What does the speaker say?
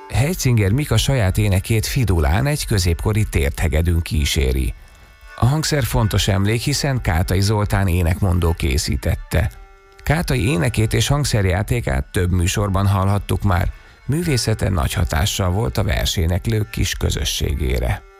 Heitzinger Mika saját énekét fidulán egy középkori térthegedűn kíséri. A hangszer fontos emlék, hiszen Kátai Zoltán énekmondó készítette. Kátai énekét és hangszerjátékát több műsorban hallhattuk már, művészete nagy hatással volt a verséneklők kis közösségére.